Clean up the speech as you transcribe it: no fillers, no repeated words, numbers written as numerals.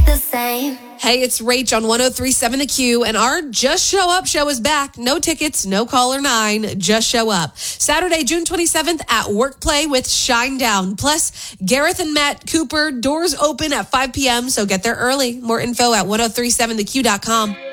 the same. Hey, it's Rach on 103.7 The Q, and our Just Show Up show is back. No tickets, no caller 9, just show up. Saturday, June 27th at Workplay with Shinedown. Plus, Gareth and Matt Cooper, doors open at 5 p.m., so get there early. More info at 1037theq.com.